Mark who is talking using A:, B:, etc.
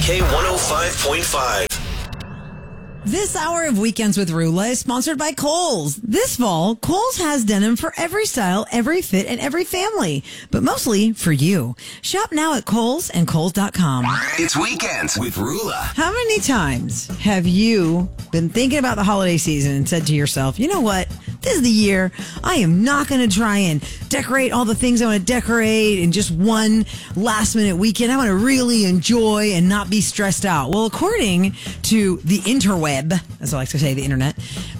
A: K105.5.
B: This hour of Weekends with Rula is sponsored by Kohl's. This fall, Kohl's has denim for every style, every fit, and every family, but mostly for you. Shop now at Kohl's and Kohl's.com.
A: It's Weekends with Rula.
B: How many times have you been thinking about the holiday season and said to yourself, you know what? This is the year I am not going to try and decorate all the things I want to decorate in just one last minute weekend. I want to really enjoy and not be stressed out. Well, according to the interweb, as I like to say, the internet,